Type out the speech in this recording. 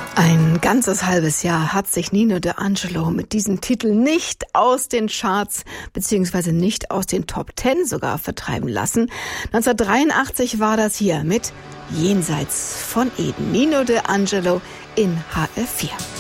Ein ganzes halbes Jahr hat sich Nino D'Angelo mit diesem Titel nicht aus den Charts beziehungsweise nicht aus den Top 10 sogar vertreiben lassen. 1983 war das hier mit Jenseits von Eden. Nino D'Angelo in HR4.